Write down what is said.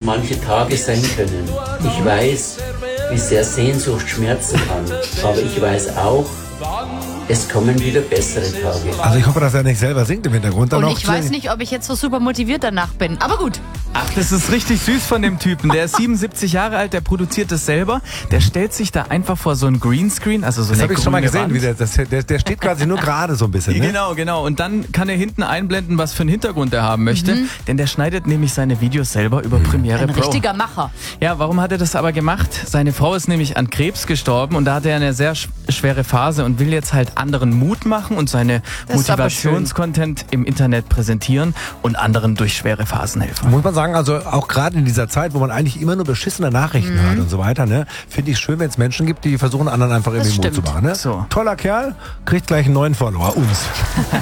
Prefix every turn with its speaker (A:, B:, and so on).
A: manche Tage sein können. Ich weiß, wie sehr Sehnsucht schmerzen kann. Aber ich weiß auch, es kommen wieder bessere Tage.
B: Also ich hoffe, dass er nicht selber singt im Hintergrund.
C: Und ich weiß nicht, ob ich jetzt so super motiviert danach bin. Aber gut.
D: Ach, das ist richtig süß von dem Typen. Der ist 77 Jahre alt, der produziert das selber. Der stellt sich da einfach vor so ein Greenscreen, also so
B: das
D: eine
B: habe ich schon mal gesehen,
D: Wand.
B: wie der steht quasi nur gerade so ein bisschen. Ne?
D: Genau. Und dann kann er hinten einblenden, was für einen Hintergrund er haben möchte. Denn der schneidet nämlich seine Videos selber über Premiere
C: Ein
D: Pro.
C: richtiger Macher.
D: Ja, warum hat er das aber gemacht? Seine Frau ist nämlich an Krebs gestorben und da hat er eine sehr schwere Phase und will jetzt halt anderen Mut machen und seine Motivationscontent im Internet präsentieren und anderen durch schwere Phasen helfen.
B: Muss man sagen, also auch gerade in dieser Zeit, wo man eigentlich immer nur beschissene Nachrichten hört und so weiter, ne, finde ich schön, wenn es Menschen gibt, die versuchen, anderen einfach irgendwie Mut zu machen. Ne?
D: So.
B: Toller Kerl, kriegt gleich einen neuen Follower, uns.